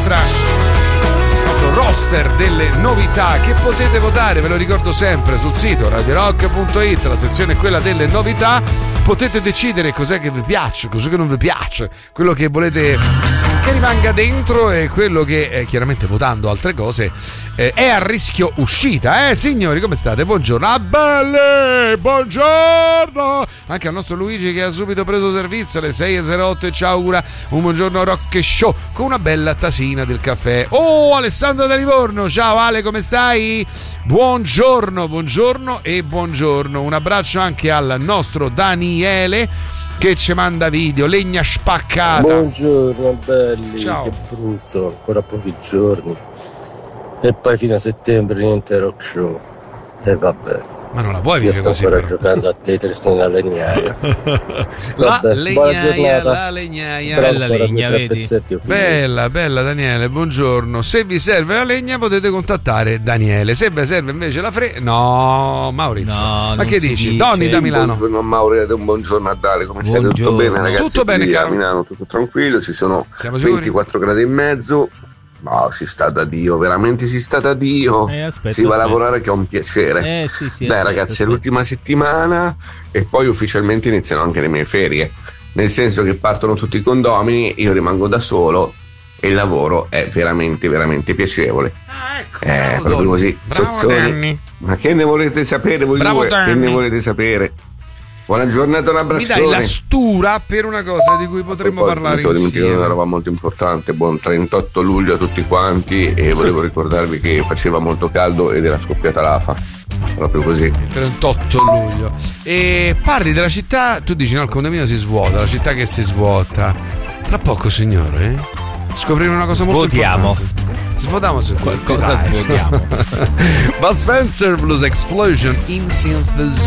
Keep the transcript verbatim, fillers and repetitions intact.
nostra roster delle novità che potete votare, ve lo ricordo sempre, sul sito radio rock punto it, la sezione è quella delle novità, potete decidere cos'è che vi piace, cos'è che non vi piace, quello che volete che rimanga dentro e quello che eh, chiaramente votando altre cose eh, è a rischio uscita. Eh signori, come state? Buongiorno, ah belle, buongiorno anche al nostro Luigi che ha subito preso servizio alle sei e zero otto e ci augura un buongiorno rock show con una bella tasina del caffè. Oh, Alessandro da Livorno, ciao Ale, come stai? Buongiorno, buongiorno e buongiorno, un abbraccio anche al nostro Daniele che ci manda video, legna spaccata. Buongiorno belli, ciao. Che brutto, ancora pochi giorni e poi fino a settembre niente rock show e vabbè. Ma non la puoi Io vivere sto così ancora però. giocando a Tetris nella legnaia. La Vabbè, legnaia, la legnaia, bella legna, vedi? bella, bella Daniele, buongiorno. Se vi serve la legna potete contattare Daniele, se vi serve invece la fre... No, Maurizio, no, ma che dici? dice. Donny da Milano. Buongiorno a Mauro, un buongiorno a Dale, come state? Tutto bene ragazzi? Tutto bene, Qui caro. a Milano tutto tranquillo, ci sono ventiquattro gradi e mezzo. No, si sta da Dio, veramente si sta da Dio. Eh, aspetta, si va aspetta. a lavorare che è un piacere. Eh, sì, sì, Dai aspetta, ragazzi, aspetta. è l'ultima settimana e poi ufficialmente iniziano anche le mie ferie. Nel senso che partono tutti i condomini, io rimango da solo e il lavoro è veramente, veramente piacevole. Ah, ecco, Eh, bravo, proprio Donny. così. Bravo, Sozzoni. Danny. Ma che ne volete sapere voi Bravo, due? Che Danny. ne volete sapere? Buona giornata, un Mi abbraccione. dai la stura per una cosa di cui potremmo Poi, parlare mi stavo dimenticando una insieme. roba molto importante. Buon trentotto luglio a tutti quanti e volevo ricordarvi che faceva molto caldo ed era scoppiata l'afa. Proprio così. trentotto luglio. E parli della città, tu dici no, il condominio si svuota, la città che si svuota. Tra poco, signore, eh? Scoprire una cosa molto Svuotiamo. importante. Svuotiamo su Qualcosa svuotiamo. Bud Spencer Blues Explosion in Synthesis.